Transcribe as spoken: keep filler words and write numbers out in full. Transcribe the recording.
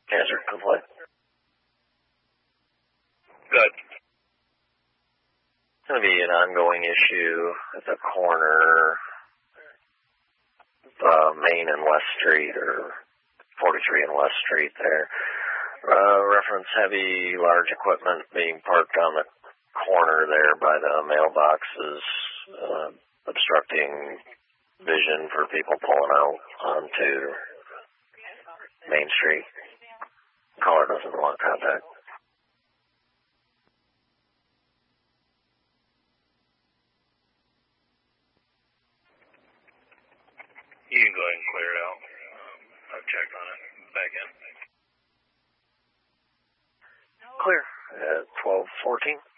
Answer complete. Good. It's going to be an ongoing issue at the corner of uh, Main and West Street, or forty-three and West Street there. Uh, reference heavy, large equipment being parked on the corner there by the mailboxes, uh, obstructing vision for people pulling out onto Main Street. Caller doesn't want contact. You can go ahead and clear it out. Um, I've checked on it. Back in. Clear at twelve fourteen.